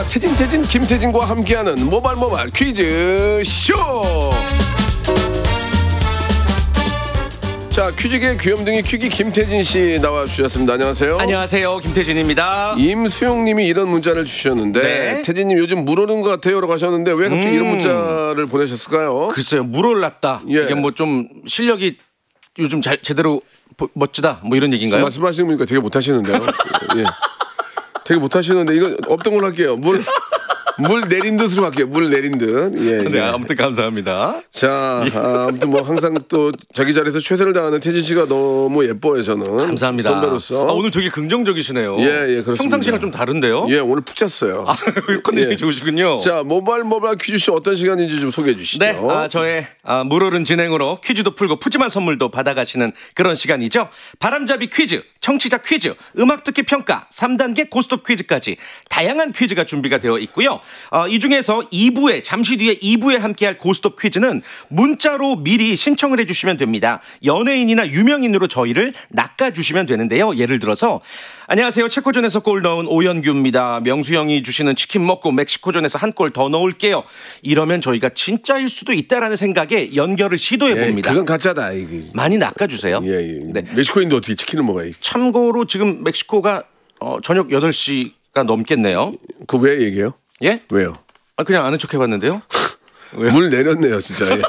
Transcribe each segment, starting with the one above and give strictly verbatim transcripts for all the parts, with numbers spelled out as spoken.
태진 태진 김태진과 함께하는 모발 모발 퀴즈 쇼. 자, 퀴즈계 귀염둥이 퀴기 김태진 씨 나와주셨습니다. 안녕하세요. 안녕하세요, 김태진입니다. 임수용님이 이런 문자를 주셨는데, 네. 태진님 요즘 물 오른 것 같아요라고 하셨는데 왜 갑자기 음. 이런 문자를 보내셨을까요? 글쎄요, 물 올랐다. 예. 이게 뭐 좀 실력이 요즘 잘 제대로 보- 멋지다. 뭐 이런 얘기인가요? 말씀하시는 분이니까 되게 못하시는데요. 예. 되게 못하시는데 이거 없던 걸로 할게요. 물, 물 내린 듯으로 할게요. 물 내린 듯. 예, 네, 예. 아무튼 감사합니다. 자, 아, 아무튼 뭐 항상 또 자기 자리에서 최선을 다하는 태진 씨가 너무 예뻐요, 저는. 감사합니다. 선배로서. 아, 오늘 되게 긍정적이시네요. 예, 예, 그렇습니다. 평상시랑 좀 다른데요? 예, 오늘 푹 잤어요. 아, 컨디션이 예. 좋으시군요. 자, 모바일 모바일 퀴즈쇼 어떤 시간인지 좀 소개해 주시죠. 네, 아, 저의 아, 물오른 진행으로 퀴즈도 풀고 푸짐한 선물도 받아가시는 그런 시간이죠. 바람잡이 퀴즈, 청취자 퀴즈, 음악 듣기 평가, 삼 단계 고스톱 퀴즈까지 다양한 퀴즈가 준비가 되어 있고요. 어, 이 중에서 이 부에 잠시 뒤에 이 부에 함께할 고스톱 퀴즈는 문자로 미리 신청을 해주시면 됩니다. 연예인이나 유명인으로 저희를 낚아주시면 되는데요. 예를 들어서 안녕하세요. 체코전에서 골 넣은 오연규입니다. 명수 형이 주시는 치킨 먹고 멕시코전에서 한 골 더 넣을게요. 이러면 저희가 진짜일 수도 있다라는 생각에 연결을 시도해 예, 봅니다. 그건 가짜다. 이게. 많이 낚아주세요. 예, 예. 네. 멕시코인데 어떻게 치킨을 먹어요? 참고로 지금 멕시코가 어, 저녁 여덟 시가 넘겠네요. 그 왜 얘기해요? 예? 왜요? 아, 그냥 아는 척 해봤는데요. 왜요? 물 내렸네요, 진짜. 예.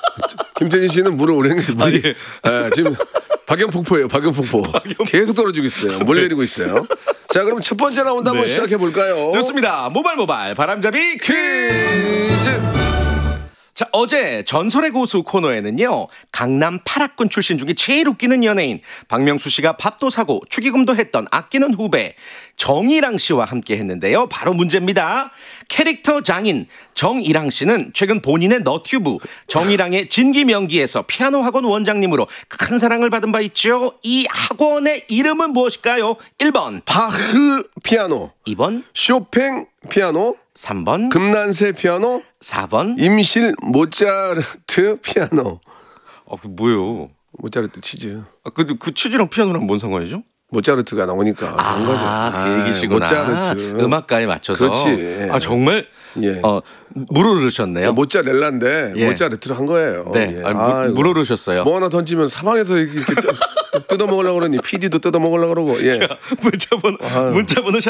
김태진 씨는 물을 오래 물이 아, 예. 예, 지금 박영폭포예요, 박영폭포. 계속 떨어지고 있어요. 물 내리고 있어요. 자, 그럼 첫 번째 라운드 한번 네. 시작해 볼까요? 좋습니다. 모발 모발 바람잡이 퀴즈. 자, 어제 전설의 고수 코너에는요, 강남 팔 학군 출신 중에 제일 웃기는 연예인 박명수 씨가 밥도 사고 축의금도 했던 아끼는 후배 정일랑 씨와 함께 했는데요. 바로 문제입니다. 캐릭터 장인 정일랑 씨는 최근 본인의 너튜브 정일랑의 진기명기에서 피아노 학원 원장님으로 큰 사랑을 받은 바 있죠. 이 학원의 이름은 무엇일까요? 일 번 바흐 피아노, 이 번 쇼팽 피아노, 삼 번 금난세 피아노, 사 번 임실 모차르트 피아노. 어, 그 뭐예요? 모차르트 치즈. 아, 그, 그 치즈랑 피아노랑 뭔 상관이죠? 모차르트가 나오니까 그런 거죠. 아, 그 얘기시구나. 모차르트. 음악가에 맞춰서. 그렇지. 아, 정말 예. 어, 물오르셨네요. 모짜렐라인데 예. 모차르트를 한 거예요. 네, 예. 아니, 아이고. 물, 물오르셨어요. 뭐 하나 던지면 사방에서 이렇게 뜯- 뜯어 먹으려고 그러니 피디도 뜯어 먹으려고 그러고. 예. 문자번호, 문자번호